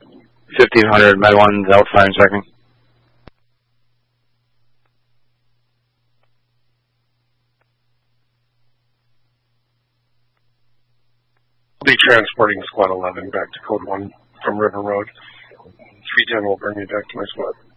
1500 Med 1's out fire and checking. I'll be transporting Squad 11 back to Code 1 from River Road. 310 will bring me back to my squad.